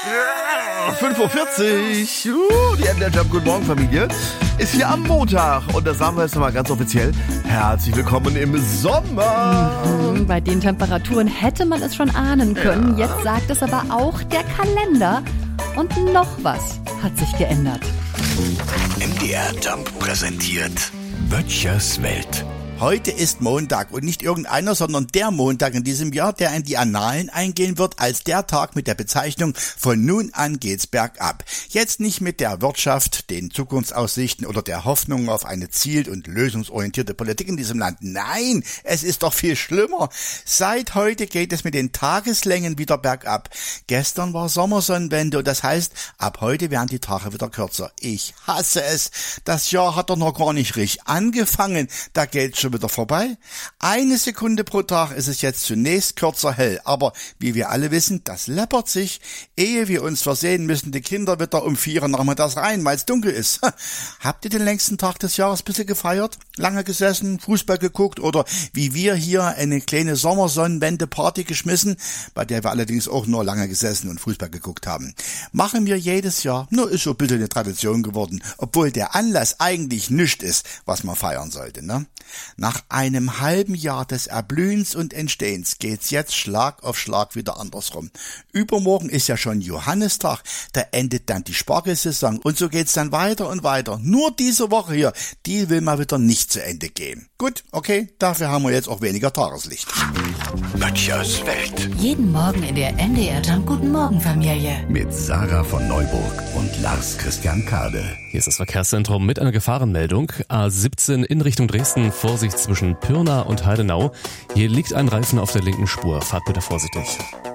5:40 Uhr. Die MDR Jump Guten Morgen Familie ist hier am Montag. Und da sagen wir jetzt nochmal ganz offiziell: Herzlich willkommen im Sommer. Bei den Temperaturen hätte man es schon ahnen können. Ja. Jetzt sagt es aber auch der Kalender. Und noch was hat sich geändert. MDR Jump präsentiert Böttchers Welt. Heute ist Montag und nicht irgendeiner, sondern der Montag in diesem Jahr, der in die Annalen eingehen wird als der Tag mit der Bezeichnung von nun an geht's bergab. Jetzt nicht mit der Wirtschaft, den Zukunftsaussichten oder der Hoffnung auf eine ziel- und lösungsorientierte Politik in diesem Land. Nein, es ist doch viel schlimmer. Seit heute geht es mit den Tageslängen wieder bergab. Gestern war Sommersonnenwende und das heißt, ab heute werden die Tage wieder kürzer. Ich hasse es. Das Jahr hat doch noch gar nicht richtig angefangen. Da geht's schon wieder vorbei. 1 Sekunde pro Tag ist es jetzt zunächst kürzer hell, aber wie wir alle wissen, das läppert sich. Ehe wir uns versehen, müssen die Kinder wieder um 4 Uhr nachmittags rein, weil es dunkel ist. Habt ihr den längsten Tag des Jahres ein bisschen gefeiert? Lange gesessen, Fußball geguckt oder wie wir hier eine kleine Sommersonnenwende-Party geschmissen, bei der wir allerdings auch nur lange gesessen und Fußball geguckt haben. Machen wir jedes Jahr, nur ist so ein bisschen eine Tradition geworden, obwohl der Anlass eigentlich nichts ist, was man feiern sollte, ne? Nach einem halben Jahr des Erblühens und Entstehens geht's jetzt Schlag auf Schlag wieder andersrum. Übermorgen ist ja schon Johannistag, da endet dann die Spargelsaison und so geht's dann weiter und weiter. Nur diese Woche hier, die will mal wieder nicht zu Ende gehen. Gut, okay, dafür haben wir jetzt auch weniger Tageslicht. Böttchers Welt. Jeden Morgen in der MDR Jump Guten Morgen Familie. Mit Sarah von Neuburg und Lars Christian Kade. Hier ist das Verkehrszentrum mit einer Gefahrenmeldung. A17 in Richtung Dresden, Vorsicht zwischen Pirna und Heidenau. Hier liegt ein Reifen auf der linken Spur. Fahrt bitte vorsichtig.